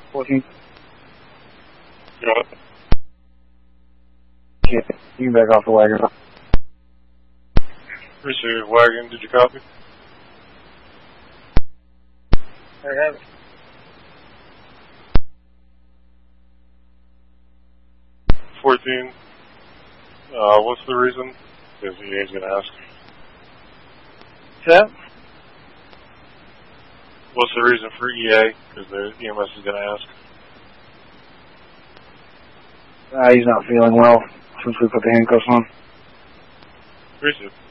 14. Got it. Yeah, you can back off the wagon. Received. Wagon, did you copy? I have it. What's the reason? Because EA's going to ask. What's that? What's the reason for EA? Because the EMS is going to ask. He's not feeling well since we put the handcuffs on. Received.